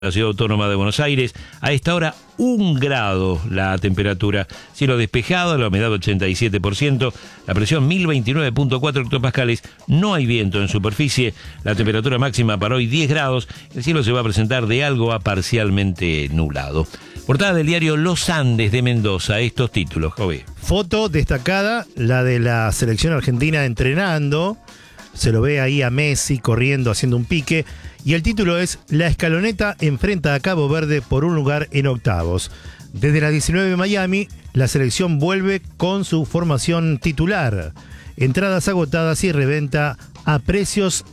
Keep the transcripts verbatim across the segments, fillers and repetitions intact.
la Ciudad Autónoma de Buenos Aires. A esta hora, un grado la temperatura. Cielo despejado, la humedad ochenta y siete por ciento, la presión mil veintinueve punto cuatro hectopascales. No hay viento en superficie. La temperatura máxima para hoy diez grados. El cielo se va a presentar de algo a parcialmente nublado. Portada del diario Los Andes de Mendoza. Estos títulos, Jove. Foto destacada, la de la selección argentina entrenando. Se lo ve ahí a Messi corriendo, haciendo un pique. Y el título es: La Escaloneta enfrenta a Cabo Verde por un lugar en octavos. Desde las diecinueve de Miami, la selección vuelve con su formación titular. Entradas agotadas y reventa a precios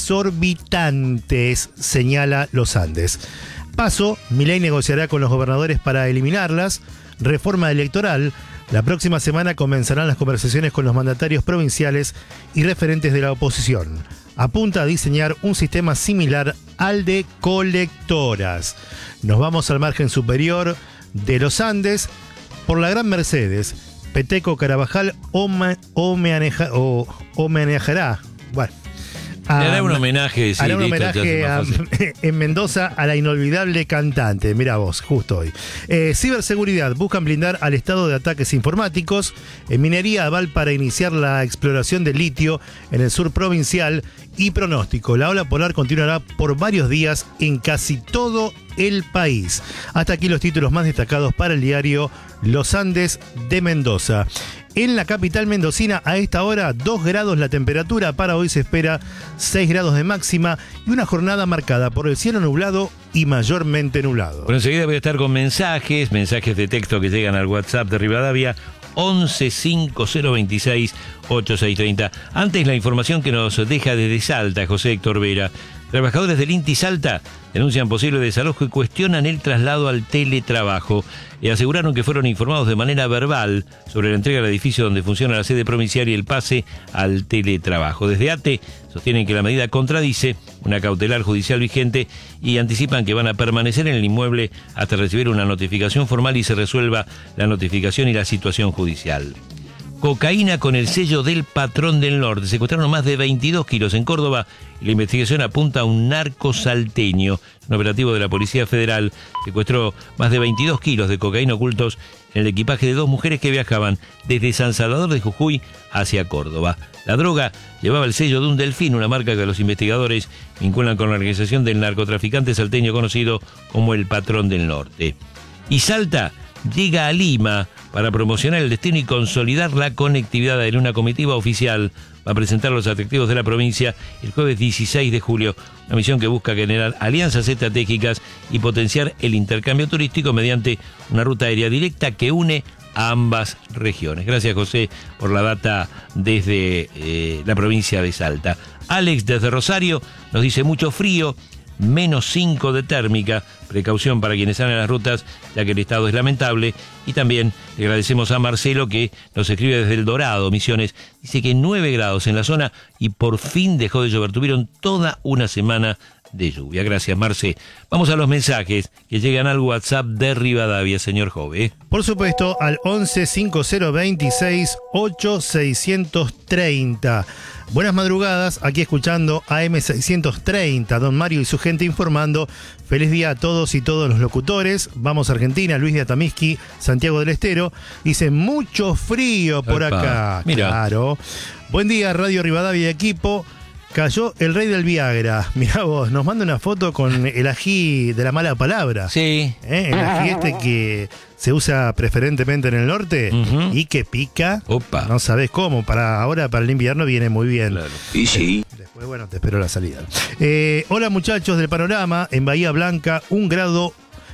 exorbitantes, señala Los Andes. Paso, Milei negociará con los gobernadores para eliminarlas. Reforma electoral. La próxima semana comenzarán las conversaciones con los mandatarios provinciales y referentes de la oposición. Apunta a diseñar un sistema similar al de colectoras. Nos vamos al margen superior de los Andes por la Gran Mercedes. Peteco Carabajal homenajeará. O, homenajeará. Bueno. A, Le hará un homenaje, sí, hará un listo, homenaje a, en Mendoza a la inolvidable cantante. Mirá vos, justo hoy. Eh, ciberseguridad. Buscan blindar al estado de ataques informáticos. En minería, aval para iniciar la exploración de litio en el sur provincial. Y pronóstico. La ola polar continuará por varios días en casi todo el país. Hasta aquí los títulos más destacados para el diario Los Andes de Mendoza. En la capital mendocina, a esta hora, dos grados la temperatura. Para hoy se espera seis grados de máxima y una jornada marcada por el cielo nublado y mayormente nublado. Bueno, enseguida voy a estar con mensajes, mensajes de texto que llegan al WhatsApp de Rivadavia, once cinco cero veintiséis ochenta y seis treinta. Antes, la información que nos deja desde Salta, José Héctor Vera. Trabajadores del INTI Salta denuncian posible desalojo y cuestionan el traslado al teletrabajo. Y aseguraron que fueron informados de manera verbal sobre la entrega del edificio donde funciona la sede provincial y el pase al teletrabajo. Desde ATE sostienen que la medida contradice una cautelar judicial vigente y anticipan que van a permanecer en el inmueble hasta recibir una notificación formal y se resuelva la notificación y la situación judicial. Cocaína con el sello del Patrón del Norte. Secuestraron más de veintidós kilos en Córdoba y la investigación apunta a un narco salteño. Un operativo de la Policía Federal secuestró más de veintidós kilos de cocaína ocultos en el equipaje de dos mujeres que viajaban desde San Salvador de Jujuy hacia Córdoba. La droga llevaba el sello de un delfín, una marca que los investigadores vinculan con la organización del narcotraficante salteño conocido como el Patrón del Norte. Y Salta llega a Lima para promocionar el destino y consolidar la conectividad en una comitiva oficial. Va a presentar los atractivos de la provincia el jueves dieciséis de julio. Una misión que busca generar alianzas estratégicas y potenciar el intercambio turístico mediante una ruta aérea directa que une a ambas regiones. Gracias, José, por la data desde eh, la provincia de Salta. Alex, desde Rosario, nos dice mucho frío, menos cinco de térmica, precaución para quienes salen a las rutas, ya que el estado es lamentable. Y también le agradecemos a Marcelo, que nos escribe desde El Dorado, Misiones. Dice que nueve grados en la zona y por fin dejó de llover. Tuvieron toda una semana de lluvia. Gracias, Marce. Vamos a los mensajes que llegan al WhatsApp de Rivadavia, señor Jove. Por supuesto, al once cinco cero veintiséis ochenta y seis treinta. Buenas madrugadas, aquí escuchando A M seiscientos treinta, Don Mario y su gente informando. Feliz día a todos y todos los locutores. Vamos a Argentina, Luis de Atamiski, Santiago del Estero. Dice, mucho frío por Opa, acá. Mira. Claro. Buen día, Radio Rivadavia y equipo. Cayó el rey del Viagra. Mirá vos, nos manda una foto con el ají de la mala palabra. Sí. ¿Eh? El ají este que se usa preferentemente en el norte uh-huh. y que pica. Opa. No sabés cómo. Para ahora, para el invierno, viene muy bien. Claro. Y sí. Después, bueno, te espero la salida. Eh, hola, muchachos del panorama. En Bahía Blanca, un grado,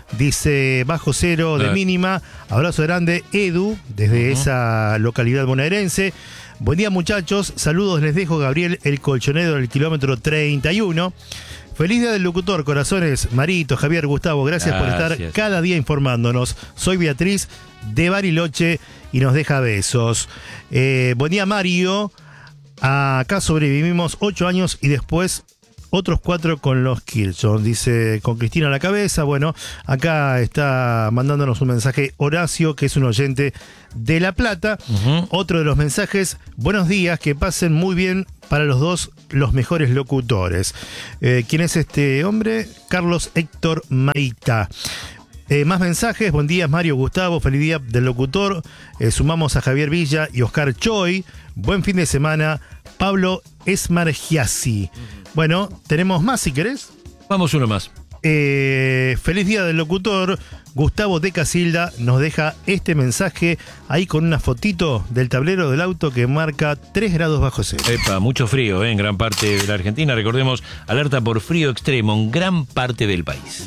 dice, bajo cero de mínima. Abrazo grande, Edu, desde uh-huh. esa localidad bonaerense. Buen día, muchachos. Saludos les dejo, Gabriel, el colchonero del kilómetro treinta y uno. Feliz día del locutor, corazones. Marito, Javier, Gustavo, gracias, gracias por estar cada día informándonos. Soy Beatriz de Bariloche y nos deja besos. Eh, buen día, Mario. Acá sobrevivimos ocho años y después otros cuatro con los Kirchhoff. Dice, con Cristina a la cabeza. Bueno, acá está mandándonos un mensaje Horacio, que es un oyente de La Plata. Uh-huh. Otro de los mensajes, buenos días, que pasen muy bien para los dos, los mejores locutores. Eh, ¿Quién es este hombre? Carlos Héctor Maita. Eh, más mensajes, buen día Mario, Gustavo, feliz día del locutor. Eh, sumamos a Javier Villa y Oscar Choi. Buen fin de semana, Pablo Esmargiasi. Bueno, tenemos más si querés. Vamos uno más. Eh, feliz día del locutor. Gustavo de Casilda nos deja este mensaje ahí con una fotito del tablero del auto que marca tres grados bajo cero. Epa, mucho frío, ¿eh? En gran parte de la Argentina. Recordemos, alerta por frío extremo en gran parte del país.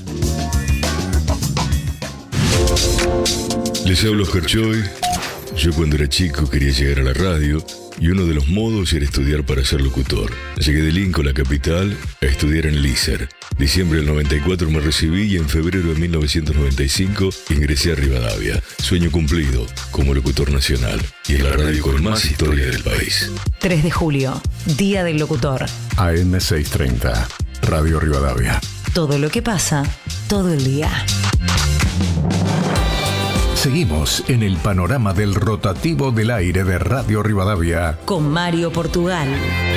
Les hablo Oscar Choi. Yo cuando era chico quería llegar a la radio y uno de los modos era estudiar para ser locutor. Llegué de Lincoln, la capital, a estudiar en el I S E R. Diciembre del noventa y cuatro me recibí y en febrero de mil novecientos noventa y cinco ingresé a Rivadavia. Sueño cumplido como locutor nacional y en la radio con más historia del país. tres de julio, Día del Locutor. A M seiscientos treinta, Radio Rivadavia. Todo lo que pasa, todo el día. Seguimos en el panorama del rotativo del aire de Radio Rivadavia. Con Mario Portugal.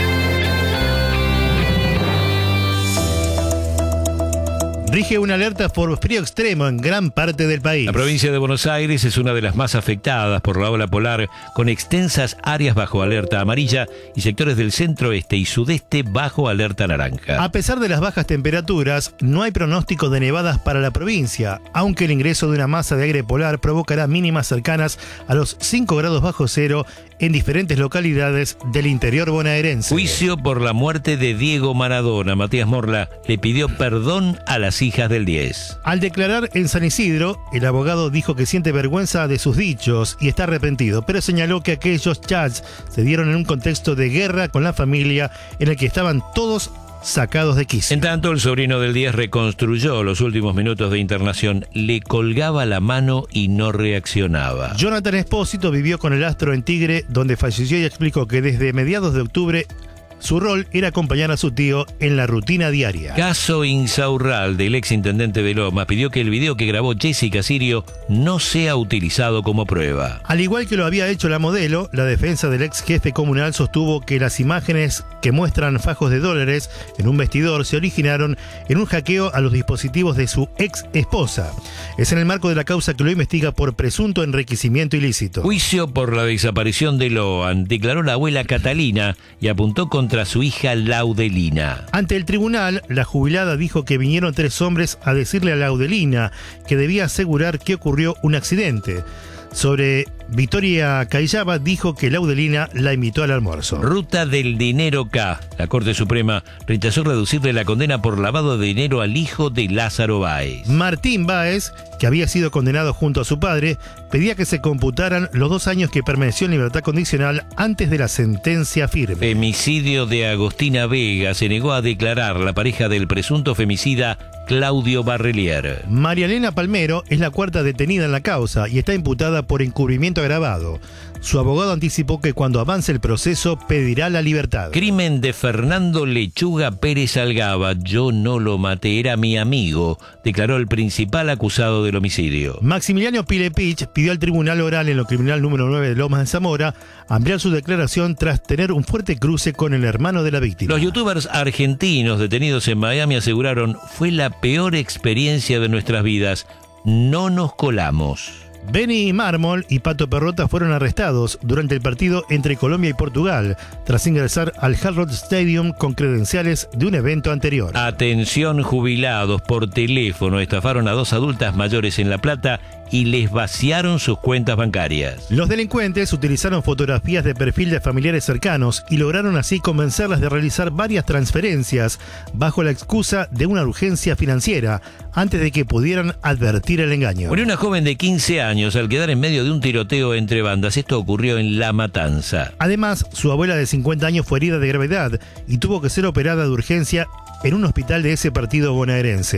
Rige una alerta por frío extremo en gran parte del país. La provincia de Buenos Aires es una de las más afectadas por la ola polar, con extensas áreas bajo alerta amarilla y sectores del centro, este y sudeste bajo alerta naranja. A pesar de las bajas temperaturas, no hay pronóstico de nevadas para la provincia, aunque el ingreso de una masa de aire polar provocará mínimas cercanas a los cinco grados bajo cero en diferentes localidades del interior bonaerense. Juicio por la muerte de Diego Maradona. Matías Morla le pidió perdón a las hijas del diez. Al declarar en San Isidro, el abogado dijo que siente vergüenza de sus dichos y está arrepentido, pero señaló que aquellos chats se dieron en un contexto de guerra con la familia en el que estaban todos sacados de quicio. En tanto, el sobrino del diez reconstruyó los últimos minutos de internación. Le colgaba la mano y no reaccionaba. Jonathan Espósito vivió con el astro en Tigre, donde falleció, y explicó que desde mediados de octubre su rol era acompañar a su tío en la rutina diaria. Caso Insaurralde, el ex intendente de Lomas, pidió que el video que grabó Jessica Sirio no sea utilizado como prueba. Al igual que lo había hecho la modelo, la defensa del ex jefe comunal sostuvo que las imágenes que muestran fajos de dólares en un vestidor se originaron en un hackeo a los dispositivos de su ex esposa. Es en el marco de la causa que lo investiga por presunto enriquecimiento ilícito. Juicio por la desaparición de Loan, declaró la abuela Catalina y apuntó contra contra su hija Laudelina. Ante el tribunal, la jubilada dijo que vinieron tres hombres a decirle a Laudelina que debía asegurar que ocurrió un accidente. Sobre Victoria Cayaba dijo que Laudelina la invitó al almuerzo. Ruta del dinero K. La Corte Suprema rechazó reducirle la condena por lavado de dinero al hijo de Lázaro Báez. Martín Báez, que había sido condenado junto a su padre, pedía que se computaran los dos años que permaneció en libertad condicional antes de la sentencia firme. Femicidio de Agostina Vega. Se negó a declarar la pareja del presunto femicida Claudio Barrelier. María Elena Palmero es la cuarta detenida en la causa y está imputada por encubrimiento agravado. Su abogado anticipó que cuando avance el proceso pedirá la libertad. Crimen de Fernando Lechuga Pérez Algaba. Yo no lo maté, era mi amigo, declaró el principal acusado del homicidio. Maximiliano Pilepich pidió al tribunal oral en lo criminal número nueve de Lomas de Zamora ampliar su declaración tras tener un fuerte cruce con el hermano de la víctima. Los youtubers argentinos detenidos en Miami aseguraron: fue la peor experiencia de nuestras vidas. No nos colamos. Benny Mármol y Pato Perrota fueron arrestados durante el partido entre Colombia y Portugal, tras ingresar al Hard Rock Stadium con credenciales de un evento anterior. Atención jubilados, por teléfono estafaron a dos adultas mayores en La Plata y les vaciaron sus cuentas bancarias. Los delincuentes utilizaron fotografías de perfil de familiares cercanos y lograron así convencerlas de realizar varias transferencias bajo la excusa de una urgencia financiera antes de que pudieran advertir el engaño. Murió una joven de quince años al quedar en medio de un tiroteo entre bandas. Esto ocurrió en La Matanza. Además, su abuela de cincuenta años fue herida de gravedad y tuvo que ser operada de urgencia en un hospital de ese partido bonaerense.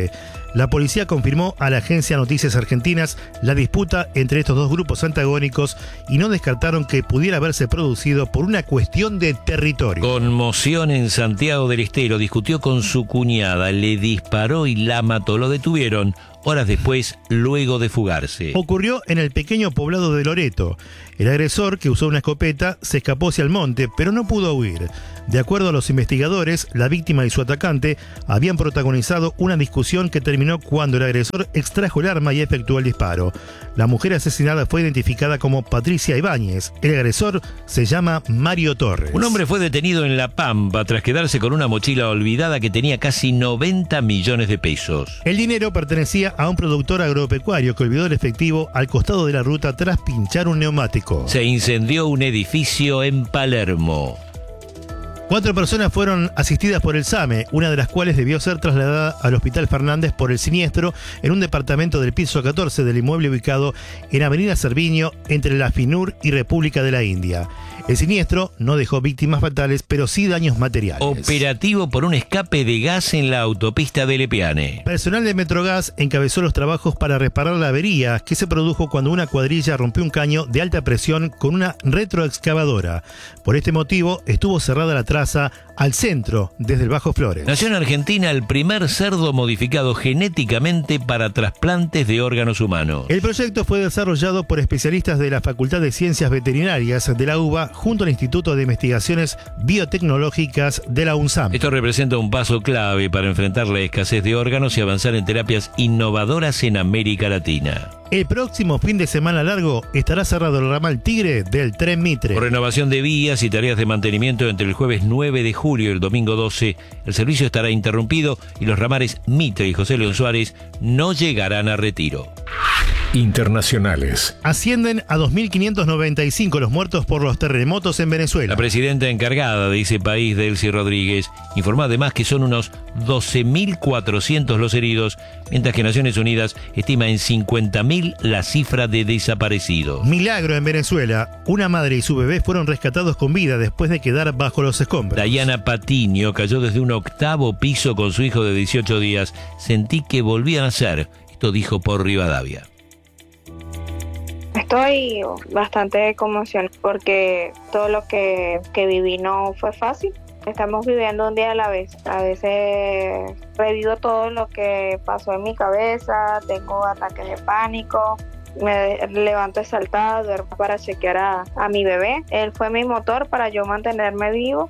La policía confirmó a la agencia Noticias Argentinas la disputa entre estos dos grupos antagónicos y no descartaron que pudiera haberse producido por una cuestión de territorio. Conmoción en Santiago del Estero. Discutió con su cuñada, le disparó y la mató. Lo detuvieron horas después, luego de fugarse. Ocurrió en el pequeño poblado de Loreto. El agresor, que usó una escopeta, se escapó hacia el monte, pero no pudo huir. De acuerdo a los investigadores, la víctima y su atacante habían protagonizado una discusión que terminó cuando el agresor extrajo el arma y efectuó el disparo. La mujer asesinada fue identificada como Patricia Ibáñez. El agresor se llama Mario Torres. Un hombre fue detenido en La Pampa tras quedarse con una mochila olvidada que tenía casi noventa millones de pesos. El dinero pertenecía a un productor agropecuario que olvidó el efectivo al costado de la ruta tras pinchar un neumático. Se incendió un edificio en Palermo. Cuatro personas fueron asistidas por el SAME, una de las cuales debió ser trasladada al Hospital Fernández por el siniestro en un departamento del piso catorce del inmueble ubicado en Avenida Cerviño, entre la FINUR y República de la India. El siniestro no dejó víctimas fatales, pero sí daños materiales. Operativo por un escape de gas en la autopista de Lepiane. Personal de Metrogas encabezó los trabajos para reparar la avería que se produjo cuando una cuadrilla rompió un caño de alta presión con una retroexcavadora. Por este motivo estuvo cerrada la traza al centro desde el Bajo Flores. Nació en Argentina el primer cerdo modificado genéticamente para trasplantes de órganos humanos. El proyecto fue desarrollado por especialistas de la Facultad de Ciencias Veterinarias de la U B A junto al Instituto de Investigaciones Biotecnológicas de la UNSAM. Esto representa un paso clave para enfrentar la escasez de órganos y avanzar en terapias innovadoras en América Latina. El próximo fin de semana largo estará cerrado el ramal Tigre del Tren Mitre. Por renovación de vías y tareas de mantenimiento entre el jueves nueve de julio y el domingo doce, el servicio estará interrumpido y los ramales Mitre y José León Suárez no llegarán a retiro. Internacionales. Ascienden a dos mil quinientos noventa y cinco los muertos por los terremotos en Venezuela. La presidenta encargada de ese país, Delcy Rodríguez, informó además que son unos doce mil cuatrocientos los heridos, mientras que Naciones Unidas estima en cincuenta mil la cifra de desaparecidos. Milagro en Venezuela. Una madre y su bebé fueron rescatados con vida después de quedar bajo los escombros. Dayana Patiño cayó desde un octavo piso con su hijo de dieciocho días. Sentí que volvían a ser. Esto dijo por Rivadavia. Estoy bastante conmocionada porque todo lo que, que viví no fue fácil. Estamos viviendo un día a la vez. A veces revivo todo lo que pasó en mi cabeza, tengo ataques de pánico, me levanto exaltada, duermo para chequear a, a mi bebé. Él fue mi motor para yo mantenerme vivo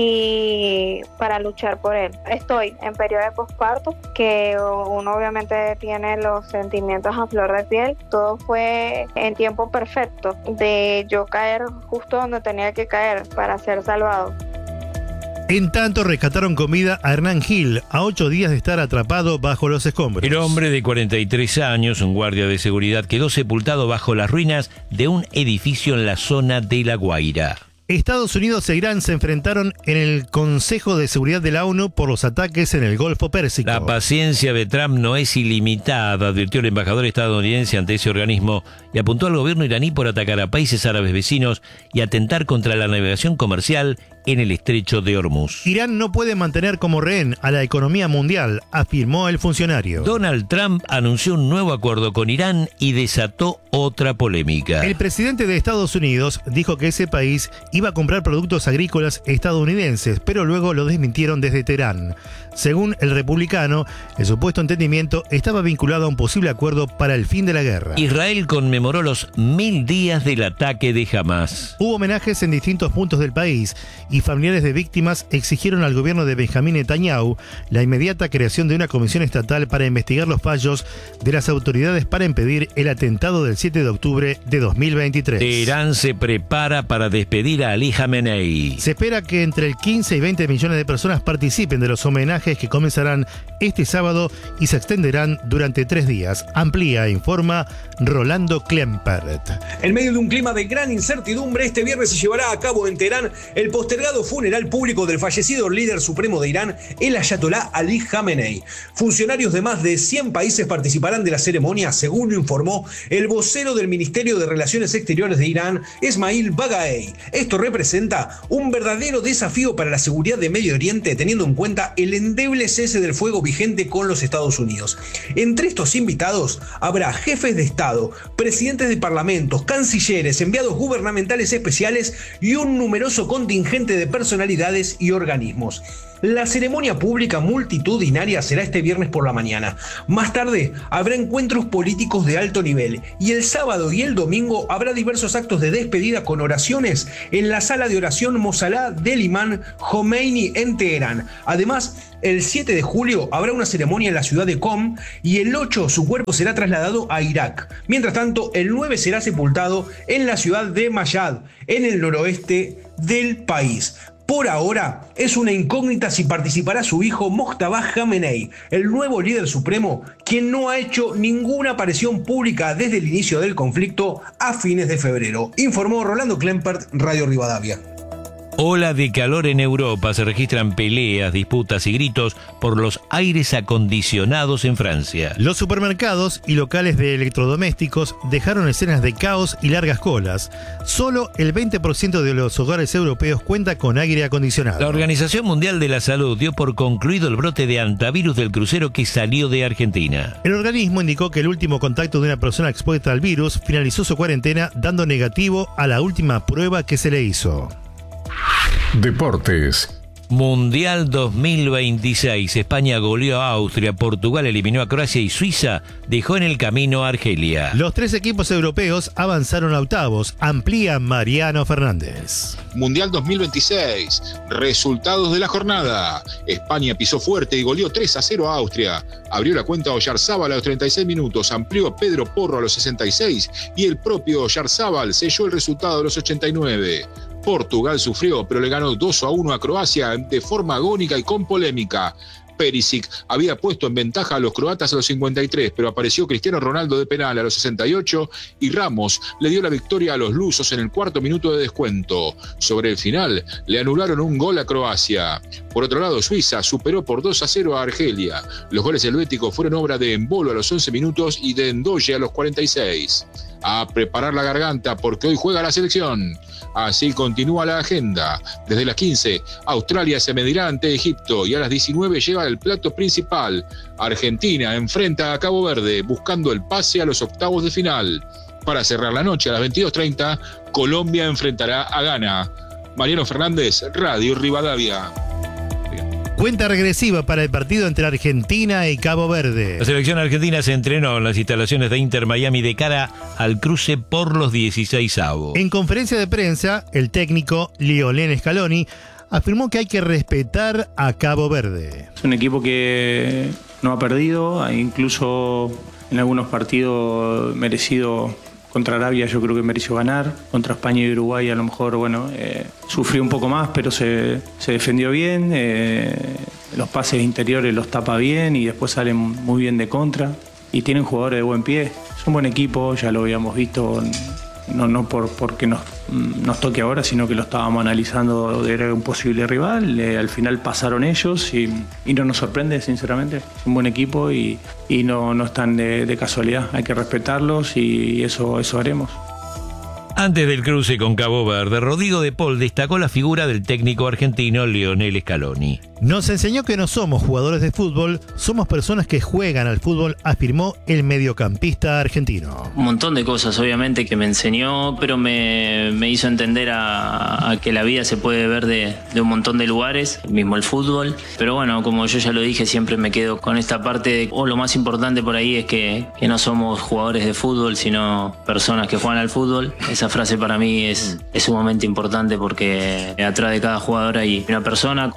y para luchar por él. Estoy en periodo de posparto, que uno obviamente tiene los sentimientos a flor de piel. Todo fue en tiempo perfecto de yo caer justo donde tenía que caer para ser salvado. En tanto, rescataron con vida a Hernán Gil, a ocho días de estar atrapado bajo los escombros. El hombre de cuarenta y tres años, un guardia de seguridad, quedó sepultado bajo las ruinas de un edificio en la zona de La Guaira. Estados Unidos e Irán se enfrentaron en el Consejo de Seguridad de la ONU por los ataques en el Golfo Pérsico. La paciencia de Trump no es ilimitada, advirtió el embajador estadounidense ante ese organismo y apuntó al gobierno iraní por atacar a países árabes vecinos y atentar contra la navegación comercial en el estrecho de Hormuz. Irán no puede mantener como rehén a la economía mundial, afirmó el funcionario. Donald Trump anunció un nuevo acuerdo con Irán y desató otra polémica. El presidente de Estados Unidos dijo que ese país iba a comprar productos agrícolas estadounidenses, pero luego lo desmintieron desde Teherán. Según el republicano, el supuesto entendimiento estaba vinculado a un posible acuerdo para el fin de la guerra. Israel conmemoró los mil días del ataque de Hamás. Hubo homenajes en distintos puntos del país y familiares de víctimas exigieron al gobierno de Benjamín Netanyahu la inmediata creación de una comisión estatal para investigar los fallos de las autoridades para impedir el atentado del siete de octubre de dos mil veintitrés. Teherán se prepara para despedir a Ali Khamenei. Se espera que entre el quince y veinte millones de personas participen de los homenajes que comenzarán este sábado y se extenderán durante tres días. Amplía e informa Rolando Klempert. En medio de un clima de gran incertidumbre, este viernes se llevará a cabo en Teherán el postergado funeral público del fallecido líder supremo de Irán, el ayatolá Ali Khamenei. Funcionarios de más de cien países participarán de la ceremonia, según lo informó el vocero del Ministerio de Relaciones Exteriores de Irán, Esmail Bagaei. Esto representa un verdadero desafío para la seguridad de Medio Oriente, teniendo en cuenta el endeble cese del fuego vigente con los Estados Unidos. Entre estos invitados habrá jefes de Estado, presidentes de parlamentos, cancilleres, enviados gubernamentales especiales y un numeroso contingente de personalidades y organismos. La ceremonia pública multitudinaria será este viernes por la mañana. Más tarde habrá encuentros políticos de alto nivel y el sábado y el domingo habrá diversos actos de despedida con oraciones en la sala de oración Mosalá del Imán Jomeini en Teherán. Además, el siete de julio habrá una ceremonia en la ciudad de Qom y el ocho su cuerpo será trasladado a Irak. Mientras tanto, el nueve será sepultado en la ciudad de Mayad, en el noroeste del país. Por ahora, es una incógnita si participará su hijo Mojtaba Khamenei, el nuevo líder supremo, quien no ha hecho ninguna aparición pública desde el inicio del conflicto a fines de febrero, informó Rolando Klempert, Radio Rivadavia. Ola de calor en Europa. Se registran peleas, disputas y gritos por los aires acondicionados en Francia. Los supermercados y locales de electrodomésticos dejaron escenas de caos y largas colas. Solo el veinte por ciento de los hogares europeos cuenta con aire acondicionado. La Organización Mundial de la Salud dio por concluido el brote de hantavirus del crucero que salió de Argentina. El organismo indicó que el último contacto de una persona expuesta al virus finalizó su cuarentena dando negativo a la última prueba que se le hizo. Deportes. Mundial dos mil veintiséis. España goleó a Austria, Portugal eliminó a Croacia y Suiza dejó en el camino a Argelia. Los tres equipos europeos avanzaron a octavos. Amplía Mariano Fernández. Mundial dos mil veintiséis. Resultados de la jornada. España pisó fuerte y goleó tres a cero a Austria. Abrió la cuenta Oyarzábal a los treinta y seis minutos, amplió Pedro Porro a los sesenta y seis y el propio Oyarzábal selló el resultado a los ochenta y nueve. Portugal sufrió, pero le ganó dos a uno a Croacia de forma agónica y con polémica. Perisic había puesto en ventaja a los croatas a los cincuenta y tres, pero apareció Cristiano Ronaldo de penal a los sesenta y ocho y Ramos le dio la victoria a los lusos en el cuarto minuto de descuento. Sobre el final, le anularon un gol a Croacia. Por otro lado, Suiza superó por dos a cero a Argelia. Los goles helvéticos fueron obra de Embolo a los once minutos y de Ndoye a los cuarenta y seis. A preparar la garganta porque hoy juega la selección. Así continúa la agenda. Desde las quince, Australia se medirá ante Egipto y a las diecinueve llega el plato principal. Argentina enfrenta a Cabo Verde buscando el pase a los octavos de final. Para cerrar la noche a las veintidós treinta, Colombia enfrentará a Ghana. Mariano Fernández, Radio Rivadavia. Cuenta regresiva para el partido entre Argentina y Cabo Verde. La selección argentina se entrenó en las instalaciones de Inter Miami de cara al cruce por los dieciseisavos. En conferencia de prensa, el técnico Lionel Scaloni afirmó que hay que respetar a Cabo Verde. Es un equipo que no ha perdido, incluso en algunos partidos merecido. Contra Arabia yo creo que mereció ganar. Contra España y Uruguay a lo mejor, bueno, eh, sufrió un poco más, pero se, se defendió bien. Eh, los pases interiores los tapa bien y después salen muy bien de contra. Y tienen jugadores de buen pie. Es un buen equipo, ya lo habíamos visto, no, no por, porque nos, nos toque ahora, sino que lo estábamos analizando, era un posible rival. Eh, al final pasaron ellos y, y no nos sorprende, sinceramente. Es un buen equipo y, y no, no están de, de casualidad. Hay que respetarlos y eso, eso haremos. Antes del cruce con Cabo Verde, Rodrigo de Paul destacó la figura del técnico argentino Lionel Scaloni. Nos enseñó que no somos jugadores de fútbol, somos personas que juegan al fútbol, afirmó el mediocampista argentino. Un montón de cosas, obviamente, que me enseñó, pero me, me hizo entender a, a que la vida se puede ver de, de un montón de lugares, mismo el fútbol. Pero bueno, como yo ya lo dije, siempre me quedo con esta parte de, o lo más importante por ahí es que, que no somos jugadores de fútbol, sino personas que juegan al fútbol. Esa frase para mí es, es sumamente importante porque atrás de cada jugador hay una persona.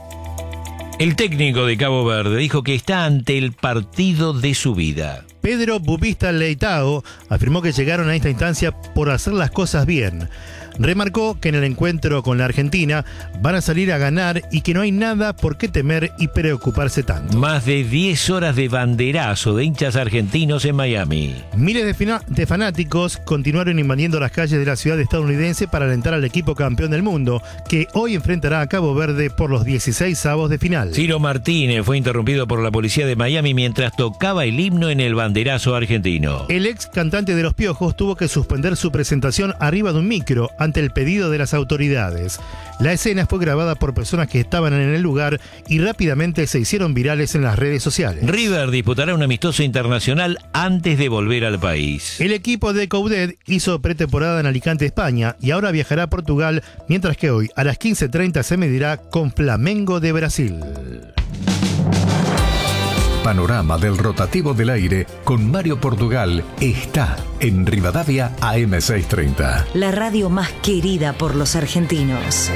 El técnico de Cabo Verde dijo que está ante el partido de su vida. Pedro Bubista Leitao afirmó que llegaron a esta instancia por hacer las cosas bien. Remarcó que en el encuentro con la Argentina van a salir a ganar y que no hay nada por qué temer y preocuparse tanto. Más de diez horas de banderazo de hinchas argentinos en Miami. Miles de, fina- de fanáticos continuaron invadiendo las calles de la ciudad estadounidense para alentar al equipo campeón del mundo, que hoy enfrentará a Cabo Verde por los dieciseisavos de final. Ciro Martínez fue interrumpido por la policía de Miami mientras tocaba el himno en el banderazo argentino. El ex cantante de Los Piojos tuvo que suspender su presentación arriba de un micro ante el pedido de las autoridades. La escena fue grabada por personas que estaban en el lugar y rápidamente se hicieron virales en las redes sociales. River disputará un amistoso internacional antes de volver al país. El equipo de Coudet hizo pretemporada en Alicante, España, y ahora viajará a Portugal, mientras que hoy a las quince treinta se medirá con Flamengo de Brasil. Panorama del rotativo del aire con Mario Portugal está en Rivadavia A M seiscientos treinta. La radio más querida por los argentinos.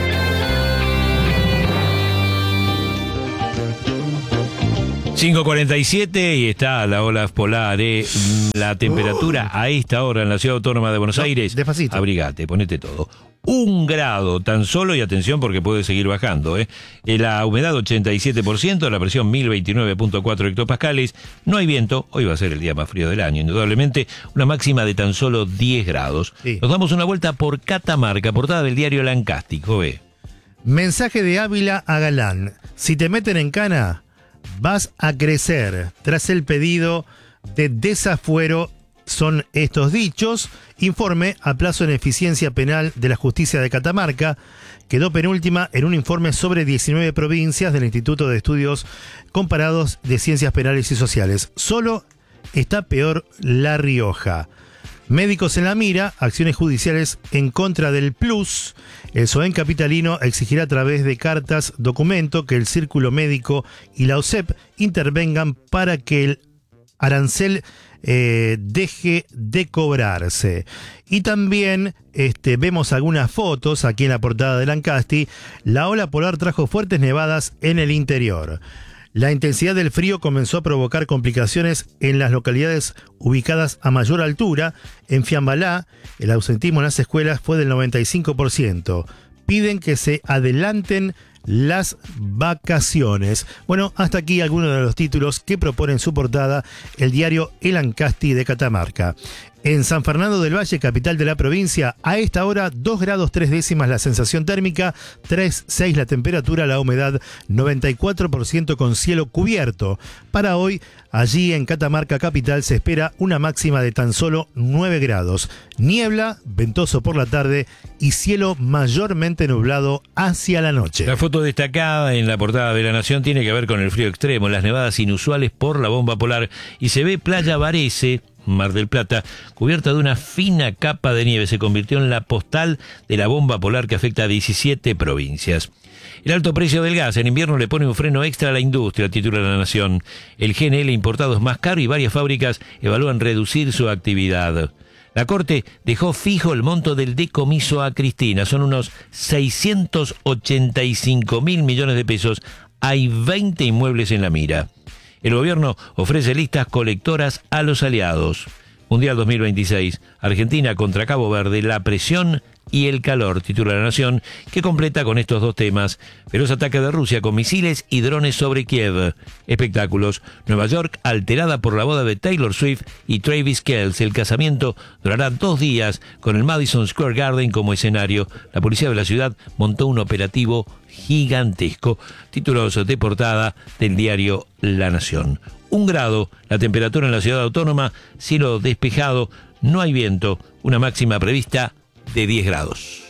cinco cuarenta y siete y está la ola polar. Eh. La temperatura a esta hora en la Ciudad Autónoma de Buenos No, Aires. despacito. Abrigate, ponete todo. Un grado tan solo, y atención porque puede seguir bajando. ¿eh? La humedad ochenta y siete por ciento, la presión mil veintinueve punto cuatro hectopascales. No hay viento, hoy va a ser el día más frío del año, indudablemente. Una máxima de tan solo diez grados. Sí. Nos damos una vuelta por Catamarca, portada del diario Lancástico. ¿ve? Mensaje de Ávila a Galán. Si te meten en cana, vas a crecer. Tras el pedido de desafuero, son estos dichos. Informe a plazo en eficiencia penal de la justicia de Catamarca. Quedó penúltima en un informe sobre diecinueve provincias del Instituto de Estudios Comparados de Ciencias Penales y Sociales. Solo está peor La Rioja. Médicos en la mira, acciones judiciales en contra del Plus. El SOEN capitalino exigirá a través de cartas documento que el Círculo Médico y la O S E P intervengan para que el arancel eh, deje de cobrarse. Y también este, vemos algunas fotos aquí en la portada de Lancasti. La ola polar trajo fuertes nevadas en el interior. La intensidad del frío comenzó a provocar complicaciones en las localidades ubicadas a mayor altura. En Fiambalá, el ausentismo en las escuelas fue del noventa y cinco por ciento. Piden que se adelanten las vacaciones. Bueno, hasta aquí algunos de los títulos que propone en su portada el diario El Ancasti de Catamarca. En San Fernando del Valle, capital de la provincia, a esta hora dos grados tres décimas la sensación térmica, tres coma seis la temperatura, la humedad noventa y cuatro por ciento con cielo cubierto. Para hoy, allí en Catamarca capital se espera una máxima de tan solo nueve grados. Niebla, ventoso por la tarde y cielo mayormente nublado hacia la noche. La foto destacada en la portada de La Nación tiene que ver con el frío extremo, las nevadas inusuales por la bomba polar, y se ve Playa Varese, Mar del Plata, cubierta de una fina capa de nieve. Se convirtió en la postal de la bomba polar que afecta a diecisiete provincias. El alto precio del gas en invierno le pone un freno extra a la industria, titula La Nación. El G N L importado es más caro y varias fábricas evalúan reducir su actividad. La Corte dejó fijo el monto del decomiso a Cristina. Son unos seiscientos ochenta y cinco mil millones de pesos. Hay veinte inmuebles en la mira. El gobierno ofrece listas colectoras a los aliados. Mundial dos mil veintiséis, Argentina contra Cabo Verde, la presión y el calor, titula La Nación, que completa con estos dos temas. Feroz ataque de Rusia con misiles y drones sobre Kiev. Espectáculos. Nueva York alterada por la boda de Taylor Swift y Travis Kelce. El casamiento durará dos días con el Madison Square Garden como escenario. La policía de la ciudad montó un operativo gigantesco. Títulos de portada del diario La Nación. Un grado, la temperatura en la ciudad autónoma, cielo despejado, no hay viento, una máxima prevista de diez grados.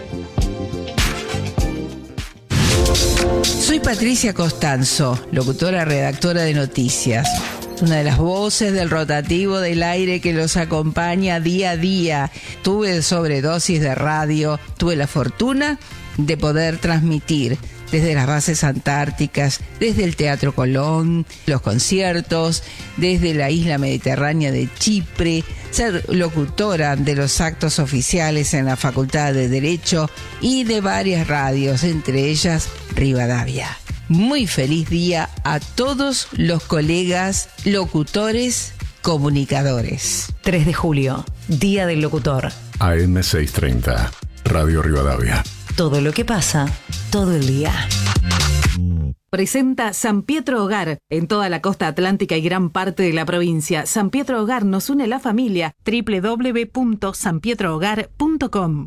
Soy Patricia Costanzo, locutora redactora de noticias. Una de las voces del rotativo del aire que los acompaña día a día. Tuve sobredosis de radio, tuve la fortuna de poder transmitir desde las bases antárticas, desde el Teatro Colón, los conciertos, desde la isla mediterránea de Chipre, ser locutora de los actos oficiales en la Facultad de Derecho y de varias radios, entre ellas Rivadavia. Muy feliz día a todos los colegas locutores comunicadores. tres de julio, Día del Locutor. A M seiscientos treinta, Radio Rivadavia. Todo lo que pasa, todo el día. Presenta San Pietro Hogar en toda la costa atlántica y gran parte de la provincia. San Pietro Hogar nos une la familia. doble u doble u doble u punto san pietro hogar punto com.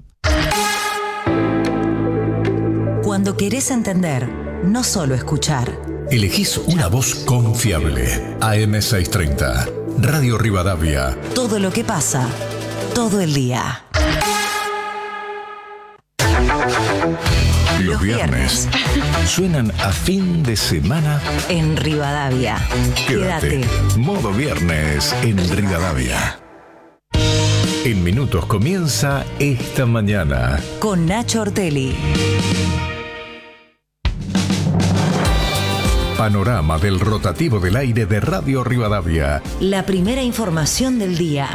Cuando querés entender, no solo escuchar. Elegís una voz confiable. A M seiscientos treinta, Radio Rivadavia. Todo lo que pasa, todo el día. viernes. Suenan a fin de semana En Rivadavia. Quédate. Quédate. Modo viernes en Rivadavia. En minutos comienza Esta Mañana. Con Nacho Ortelli. Panorama del rotativo del aire de Radio Rivadavia. La primera información del día.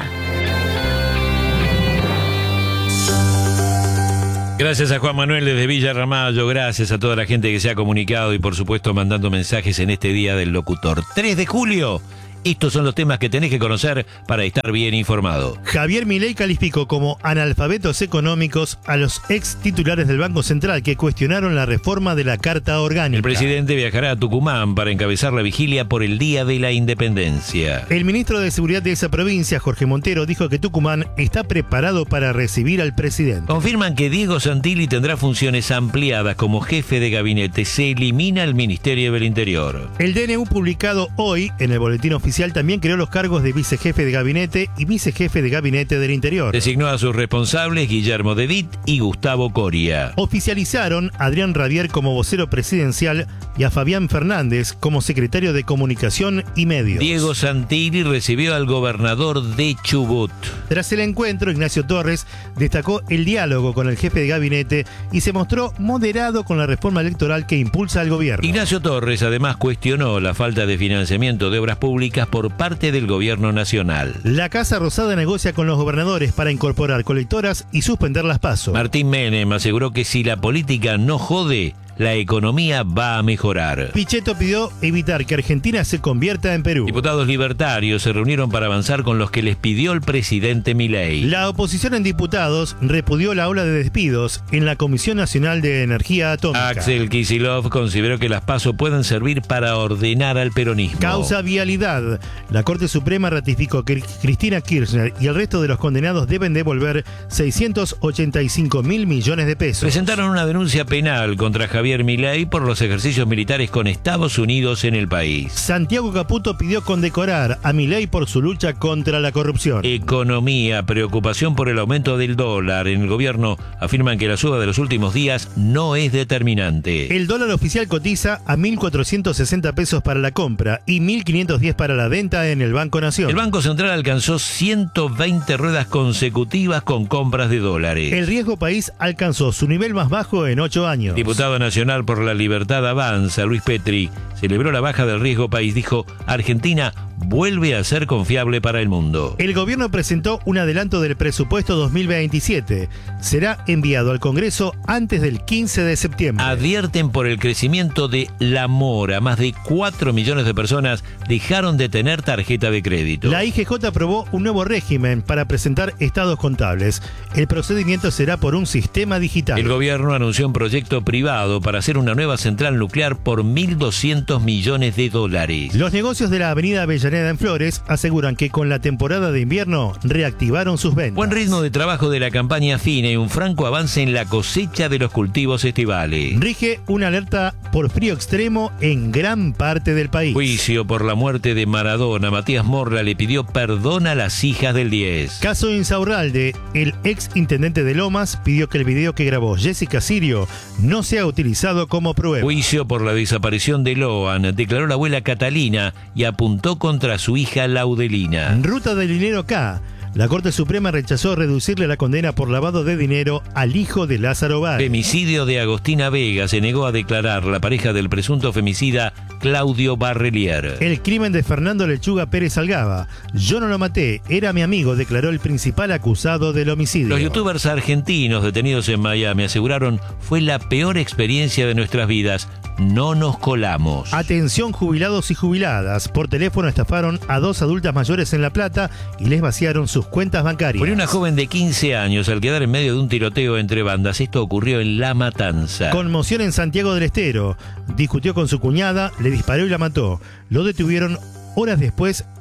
Gracias a Juan Manuel desde Villa Ramallo, gracias a toda la gente que se ha comunicado y por supuesto mandando mensajes en este día del locutor. tres de julio. Estos son los temas que tenés que conocer para estar bien informado. Javier Milei calificó como analfabetos económicos a los ex titulares del Banco Central que cuestionaron la reforma de la Carta Orgánica. El presidente viajará a Tucumán para encabezar la vigilia por el Día de la Independencia. El ministro de Seguridad de esa provincia, Jorge Montero, dijo que Tucumán está preparado para recibir al presidente. Confirman que Diego Santilli tendrá funciones ampliadas como jefe de gabinete. Se elimina el Ministerio del Interior. El D N U publicado hoy en el boletín oficial también creó los cargos de vicejefe de gabinete y vicejefe de gabinete del Interior. Designó a sus responsables Guillermo Dedit y Gustavo Coria. Oficializaron a Adrián Rabier como vocero presidencial y a Fabián Fernández como secretario de Comunicación y Medios. Diego Santilli recibió al gobernador de Chubut. Tras el encuentro, Ignacio Torres destacó el diálogo con el jefe de gabinete y se mostró moderado con la reforma electoral que impulsa el gobierno. Ignacio Torres además cuestionó la falta de financiamiento de obras públicas por parte del gobierno nacional. La Casa Rosada negocia con los gobernadores para incorporar colectoras y suspender las PASO. Martín Menem aseguró que si la política no jode, la economía va a mejorar. Pichetto pidió evitar que Argentina se convierta en Perú. Diputados libertarios se reunieron para avanzar con los que les pidió el presidente Milei. La oposición en diputados repudió la ola de despidos en la Comisión Nacional de Energía Atómica. Axel Kicillof consideró que las PASO pueden servir para ordenar al peronismo. Causa vialidad. La Corte Suprema ratificó que Cristina Kirchner y el resto de los condenados deben devolver seiscientos ochenta y cinco mil millones de pesos. Presentaron una denuncia penal contra Javier Milei por los ejercicios militares con Estados Unidos en el país. Santiago Caputo pidió condecorar a Milei por su lucha contra la corrupción. Economía, preocupación por el aumento del dólar. En el gobierno afirman que la suba de los últimos días no es determinante. El dólar oficial cotiza a mil cuatrocientos sesenta pesos para la compra y mil quinientos diez para la venta en el Banco Nación. El Banco Central alcanzó ciento veinte ruedas consecutivas con compras de dólares. El riesgo país alcanzó su nivel más bajo en ocho años. Diputado Nacional por la Libertad Avanza, Luis Petri, celebró la baja del riesgo país. Dijo, Argentina vuelve a ser confiable para el mundo. El gobierno presentó un adelanto del presupuesto dos mil veintisiete. Será enviado al Congreso antes del quince de septiembre. Advierten por el crecimiento de la mora. Más de cuatro millones de personas dejaron de tener tarjeta de crédito. La I G J aprobó un nuevo régimen para presentar estados contables. El procedimiento será por un sistema digital. El gobierno anunció un proyecto privado para hacer una nueva central nuclear por mil doscientos millones de dólares. Los negocios de la avenida Avellaneda en Flores aseguran que con la temporada de invierno reactivaron sus ventas. Buen ritmo de trabajo de la campaña fina y un franco avance en la cosecha de los cultivos estivales. Rige una alerta por frío extremo en gran parte del país. Juicio por la muerte de Maradona. Matías Morla le pidió perdón a las hijas del diez. Caso Insaurralde. El ex intendente de Lomas pidió que el video que grabó Jessica Sirio no sea utilizado como prueba. Juicio por la desaparición de Loan. Declaró la abuela Catalina y apuntó contra su hija Laudelina. Ruta del dinero K. La Corte Suprema rechazó reducirle la condena por lavado de dinero al hijo de Lázaro Báez. Femicidio de Agostina Vega. Se negó a declarar la pareja del presunto femicida Claudio Barrelier. El crimen de Fernando Lechuga Pérez Algaba. Yo no lo maté, era mi amigo, declaró el principal acusado del homicidio. Los youtubers argentinos detenidos en Miami aseguraron, fue la peor experiencia de nuestras vidas. No nos colamos. Atención jubilados y jubiladas. Por teléfono estafaron a dos adultas mayores en La Plata y les vaciaron sus cuentas bancarias. Murió una joven de quince años al quedar en medio de un tiroteo entre bandas. Esto ocurrió en La Matanza. Conmoción en Santiago del Estero. Discutió con su cuñada, le disparó y la mató. Lo detuvieron horas después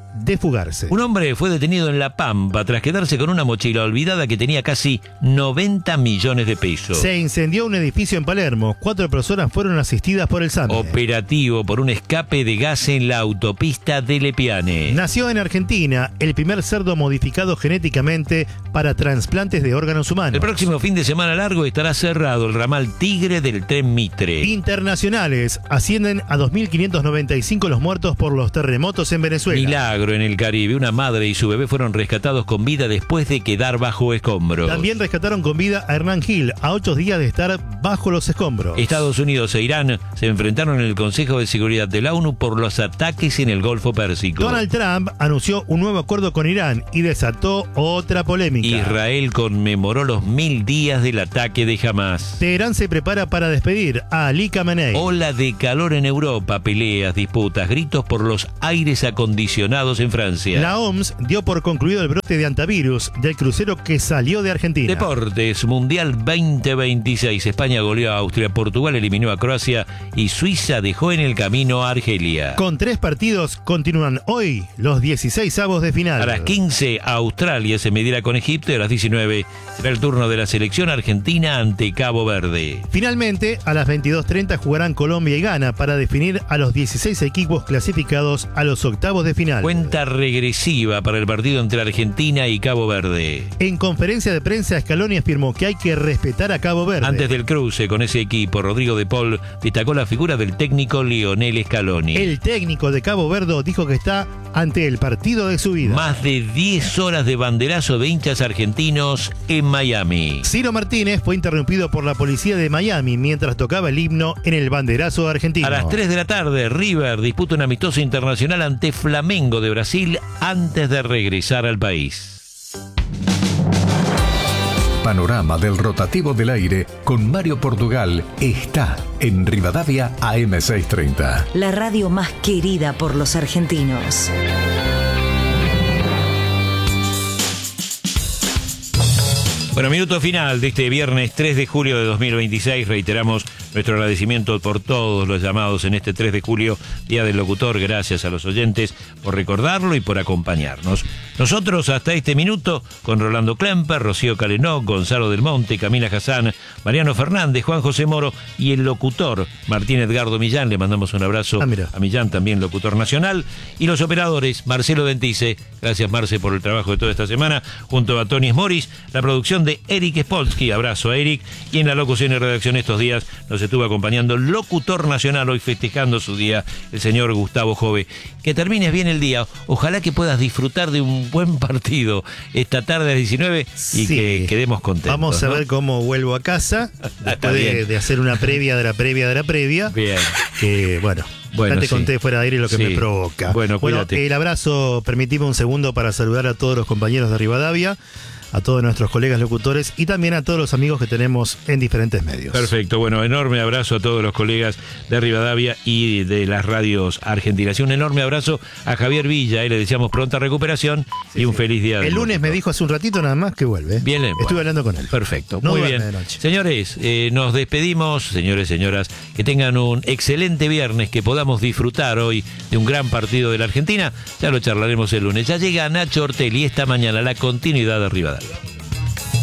de fugarse. Un hombre fue detenido en La Pampa tras quedarse con una mochila olvidada que tenía casi noventa millones de pesos. Se incendió un edificio en Palermo. Cuatro personas fueron asistidas por el SAME. Operativo por un escape de gas en la autopista de Lepiane. Nació en Argentina el primer cerdo modificado genéticamente para trasplantes de órganos humanos. El próximo fin de semana largo estará cerrado el ramal Tigre del tren Mitre. Internacionales ascienden a dos mil quinientos noventa y cinco los muertos por los terremotos en Venezuela. Milagro en el Caribe. Una madre y su bebé fueron rescatados con vida después de quedar bajo escombros. También rescataron con vida a Hernán Gil a ocho días de estar bajo los escombros. Estados Unidos e Irán se enfrentaron en el Consejo de Seguridad de la ONU por los ataques en el Golfo Pérsico. Donald Trump anunció un nuevo acuerdo con Irán y desató otra polémica. Israel conmemoró los mil días del ataque de Hamas. Teherán se prepara para despedir a Ali Khamenei. Ola de calor en Europa, peleas, disputas, gritos por los aires acondicionados en Francia. La O M S dio por concluido el brote de antivirus del crucero que salió de Argentina. Deportes, Mundial veinte veintiséis. España goleó a Austria, Portugal eliminó a Croacia y Suiza dejó en el camino a Argelia. Con tres partidos continúan hoy los dieciséis avos de final. A las quince, Australia se medirá con Egipto y a las diecinueve será el turno de la selección argentina ante Cabo Verde. Finalmente, a las veintidós treinta jugarán Colombia y Ghana para definir a los dieciséis equipos clasificados a los octavos de final. Cuenta regresiva para el partido entre Argentina y Cabo Verde. En conferencia de prensa, Scaloni afirmó que hay que respetar a Cabo Verde. Antes del cruce con ese equipo, Rodrigo de Paul destacó la figura del técnico Lionel Scaloni. El técnico de Cabo Verde dijo que está ante el partido de su vida. Más de diez horas de banderazo de hinchas argentinos en Miami. Ciro Martínez fue interrumpido por la policía de Miami mientras tocaba el himno en el banderazo argentino. A las tres de la tarde, River disputa un amistoso internacional ante Flamengo de Brasil antes de regresar al país. Panorama del rotativo del aire con Mario Portugal está en Rivadavia A M seiscientos treinta. La radio más querida por los argentinos. Bueno, minuto final de este viernes tres de julio de dos mil veintiséis. Reiteramos nuestro agradecimiento por todos los llamados en este tres de julio, Día del Locutor. Gracias a los oyentes por recordarlo y por acompañarnos. Nosotros hasta este minuto con Rolando Klemper, Rocío Calenó, Gonzalo del Monte, Camila Hassan, Mariano Fernández, Juan José Moro y el locutor Martín Edgardo Millán. Le mandamos un abrazo ah, a Millán, también locutor nacional. Y los operadores, Marcelo Dentice. Gracias, Marce, por el trabajo de toda esta semana. Junto a Tony Moris, la producción de Eric Spolsky. Abrazo a Eric. Y en la locución y redacción estos días nos estuvo acompañando el locutor nacional, hoy festejando su día, el señor Gustavo Jove. Que termines bien el día. Ojalá que puedas disfrutar de un buen partido esta tarde a las diecinueve y sí, que quedemos contentos. Vamos a ¿no? ver cómo vuelvo a casa después de, de hacer una previa de la previa de la previa. Bien. Que bueno. Bueno, ya te sí. conté fuera de aire lo que sí. me provoca. Bueno, cuídate. Bueno, el abrazo, permitime un segundo para saludar a todos los compañeros de Rivadavia, a todos nuestros colegas locutores y también a todos los amigos que tenemos en diferentes medios. Perfecto, bueno, enorme abrazo a todos los colegas de Rivadavia y de las radios argentinas. Y un enorme abrazo a Javier Villa, y le deseamos pronta recuperación sí, y un sí. feliz día. El lunes me dijo hace un ratito nada más que vuelve. Bien, Estuve bueno, hablando con él. Perfecto, no muy bien. De noche. Señores, eh, nos despedimos, señores, señoras, que tengan un excelente viernes, que podamos disfrutar hoy de un gran partido de la Argentina. Ya lo charlaremos el lunes. Ya llega Nacho Ortelli esta mañana, la continuidad de Rivadavia.